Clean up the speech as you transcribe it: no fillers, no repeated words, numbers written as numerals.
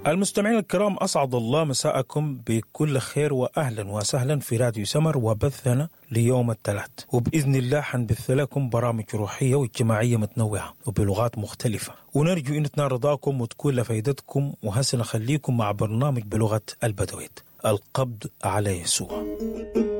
المستمعين الكرام، أسعد الله مساءكم بكل خير وأهلا وسهلا في راديو سمر وبثنا ليوم الثلاث، وبإذن الله حنبث لكم برامج روحية واجتماعية متنوعة وبلغات مختلفة، ونرجو أن تنال رضاكم وتكون لفائدتكم. وهسه نخليكم مع برنامج بلغة البدويت، القبض على يسوع.